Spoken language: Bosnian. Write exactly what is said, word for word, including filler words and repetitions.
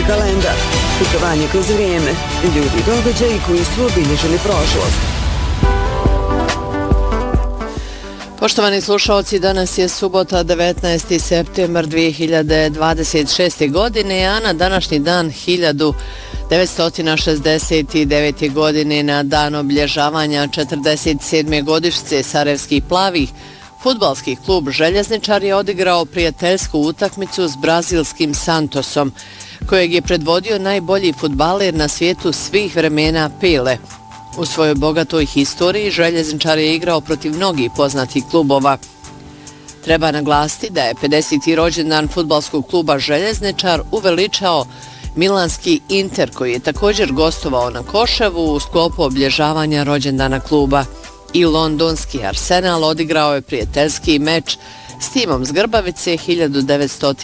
kalendar, putovanje kroz vrijeme, ljudi i događaji koji su obilježili prošlost. Poštovani slušalci, danas je subota devetnaesti septembar dvije hiljade dvadeset šeste. godine, a na današnji dan hiljadu devetsto šezdeset devete. godine, na dan obilježavanja četrdeset sedme godišnjice sarajevskih plavih, fudbalski klub Željezničar je odigrao prijateljsku utakmicu s brazilskim Santosom, kojeg je predvodio najbolji fudbaler na svijetu svih vremena Pele. U svojoj bogatoj historiji Željezničar je igrao protiv mnogih poznatih klubova. Treba naglasiti da je pedeseti rođendan fudbalskog kluba Željezničar uveličao milanski Inter, koji je također gostovao na Koševu u sklopu obilježavanja rođendana kluba. I londonski Arsenal odigrao je prijateljski meč s timom s Grbavice hiljadu devetsto